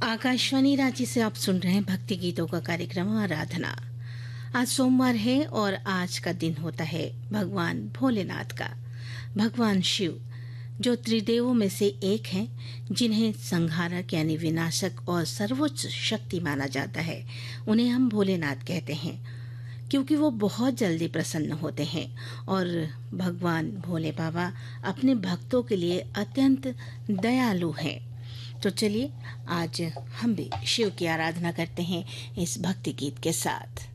आकाशवाणी रांची से आप सुन रहे हैं भक्ति गीतों का कार्यक्रम आराधना। आज सोमवार है और आज का दिन होता है भगवान भोलेनाथ का। भगवान शिव जो त्रिदेवों में से एक हैं, जिन्हें संहारक यानी विनाशक और सर्वोच्च शक्ति माना जाता है, उन्हें हम भोलेनाथ कहते हैं क्योंकि वो बहुत जल्दी प्रसन्न होते हैं और भगवान भोले बाबा अपने भक्तों के लिए अत्यंत दयालु हैं। तो चलिए आज हम भी शिव की आराधना करते हैं इस भक्ति गीत के साथ।